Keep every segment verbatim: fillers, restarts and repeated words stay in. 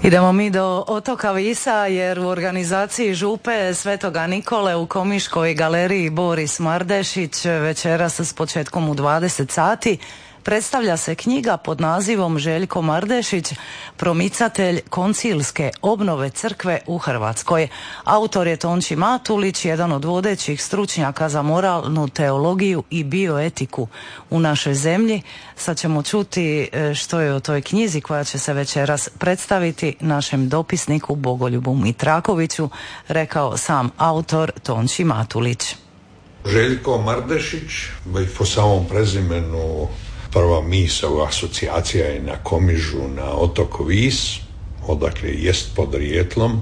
Idemo mi do otoka Visa jer u organizaciji župe Svetoga Nikole u Komiškoj galeriji Boris Mardešić večeras s početkom u dvadeset sati predstavlja se knjiga pod nazivom Željko Mardešić, promicatelj koncilske obnove crkve u Hrvatskoj. Autor je Tonči Matulić, jedan od vodećih stručnjaka za moralnu teologiju i bioetiku u našoj zemlji. Sad ćemo čuti što je o toj knjizi koja će se večeras predstaviti našem dopisniku Bogoljubu Mitrakoviću, rekao sam autor Tonči Matulić. Željko Mardešić, već po samom prezimenu prva misao asocijacija je na Komižu, na otok Vis, odakle jest podrijetlom,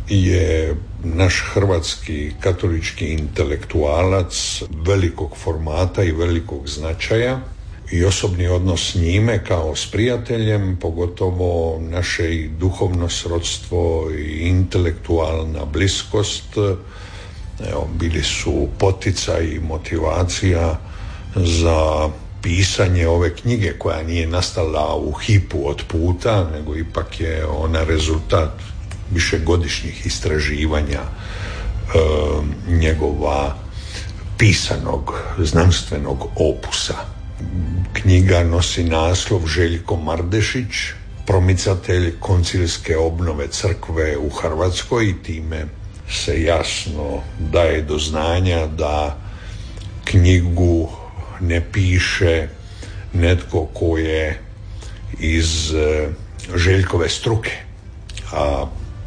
je naš hrvatski katolički intelektualac velikog formata i velikog značaja i osobni odnos s njime kao s prijateljem, pogotovo naše i duhovno srodstvo i intelektualna bliskost, evo, bili su poticaj i motivacija za pisanje ove knjige koja nije nastala u hipu od puta, nego ipak je ona rezultat višegodišnjih istraživanja e, njegova pisanog znanstvenog opusa. Knjiga nosi naslov Željko Mardešić, promicatelj koncilske obnove crkve u Hrvatskoj, i time se jasno daje do znanja da knjigu ne piše netko ko je iz Željkove struke, a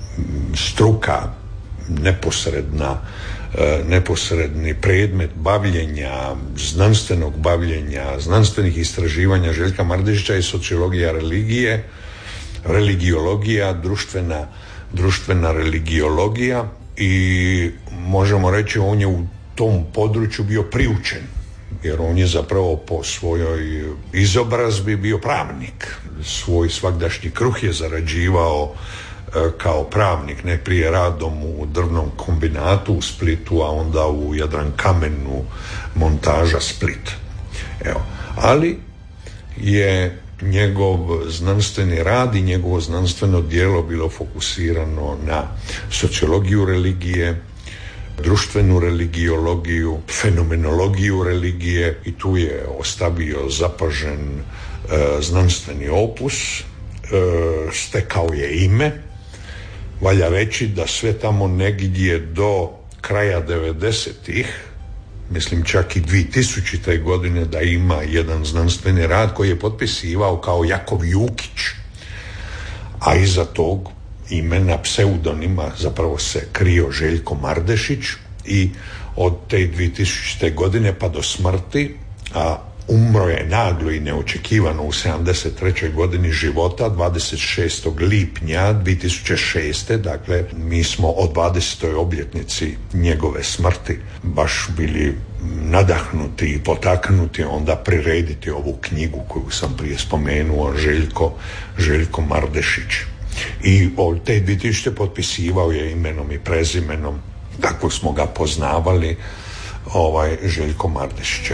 struka neposredna, neposredni predmet bavljenja, znanstvenog bavljenja, znanstvenih istraživanja Željka Mardešića je sociologija religije, religiologija, društvena, društvena religiologija, i možemo reći on je u tom području bio priučen, jer on je zapravo po svojoj izobrazbi bio pravnik. Svoj svagdašnji kruh je zarađivao e, kao pravnik, najprije radom u drvnom kombinatu u Splitu, a onda u Jadrankamenu montaža Split. Evo. Ali je njegov znanstveni rad i njegovo znanstveno djelo bilo fokusirano na sociologiju religije, društvenu religiologiju, fenomenologiju religije, i tu je ostavio zapažen e, znanstveni opus, e, stekao je ime. Valja reći da sve tamo negdje do kraja devedesetih, mislim čak i dvije tisućite. godine, da ima jedan znanstveni rad koji je potpisivao kao Jakov Jukić, a iza tog imena pseudonima zapravo se krio Željko Mardešić, i od te dvije tisućite. godine pa do smrti, a umro je naglo i neočekivano u sedamdeset trećoj godini života, dvadeset šestog lipnja dvije tisuće šeste. Dakle, mi smo o dvadesetoj obljetnici njegove smrti baš bili nadahnuti i potaknuti onda prirediti ovu knjigu koju sam prije spomenuo, Željko, Željko Mardešić. I od te dvije tisućite. potpisivao je imenom i prezimenom, kako smo ga poznavali, ovaj Željko Mardešić.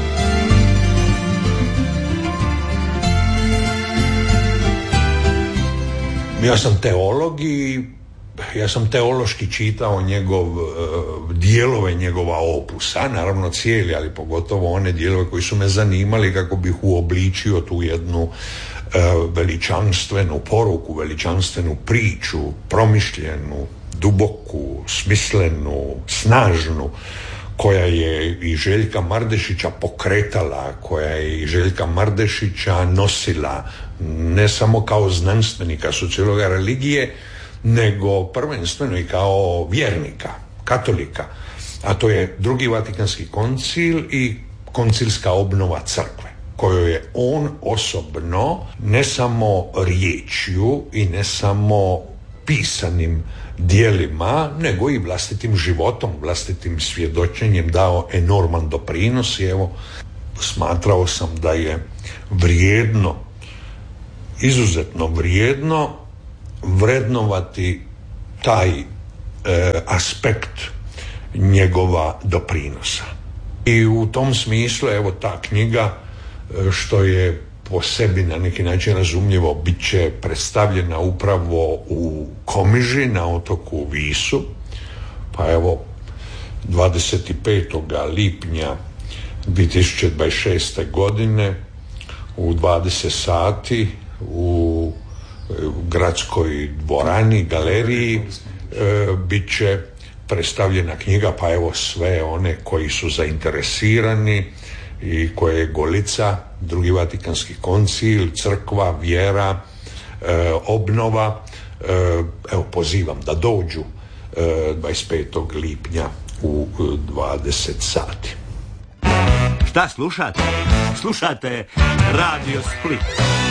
Ja sam teolog i ja sam teološki čitao njegov, dijelove njegova opusa, naravno cijeli, ali pogotovo one dijelove koji su me zanimali kako bih uobličio tu jednu veličanstvenu poruku, veličanstvenu priču, promišljenu, duboku, smislenu, snažnu, koja je i Željka Mardešića pokretala, koja je i Željka Mardešića nosila ne samo kao znanstvenika, sociologa religije, nego prvenstveno i kao vjernika, katolika. A to je Drugi Vatikanski koncil i koncilska obnova crkve, koju je on osobno ne samo riječju i ne samo pisanim dijelima, nego i vlastitim životom, vlastitim svjedočenjem dao enorman doprinos. I evo, smatrao sam da je vrijedno, izuzetno vrijedno vrednovati taj e, aspekt njegova doprinosa. I u tom smislu, evo, ta knjiga, što je po sebi na neki način razumljivo bit će predstavljena upravo u Komiži na otoku Visu. Pa evo, dvadeset petog lipnja dvije tisuće dvadeset šeste. godine u dvadeset sati u, u gradskoj dvorani, galeriji e, bit će predstavljena knjiga, pa evo sve one koji su zainteresirani i koje je Golica, Drugi Vatikanski koncil, crkva, vjera, e, obnova, e, evo pozivam da dođu e, dvadeset petog lipnja u dvadeset sati. Šta slušate? Slušate Radio Split.